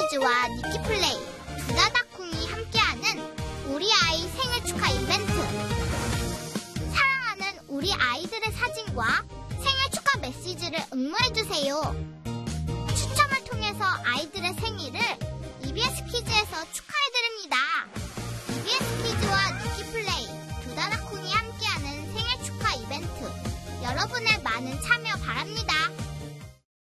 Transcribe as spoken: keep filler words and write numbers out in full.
시리즈와 니키플레이, 두다다콩이 함께하는 우리 아이 생일 축하 이벤트. 사랑하는 우리 아이들의 사진과 생일 축하 메시지를 응모해주세요.